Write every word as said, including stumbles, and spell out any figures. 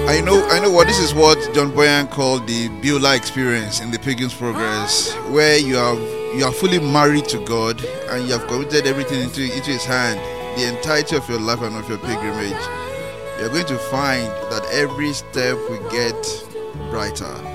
I know, I know what this is. What John Boyan called the Beulah experience in the Pilgrim's Progress, where you have you are fully married to God and you have committed everything into into His hand, the entirety of your life and of your pilgrimage. You are going to find that every step will get brighter.